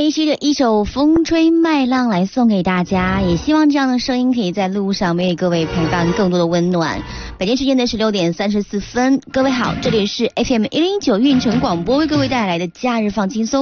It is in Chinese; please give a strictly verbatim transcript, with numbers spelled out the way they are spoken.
梅西的一首《风吹麦浪》来送给大家，也希望这样的声音可以在路上为各位陪伴更多的温暖。北京时间的十六点三十四分，各位好，这里是 F M 一零九运城广播为各位带来的假日放轻松。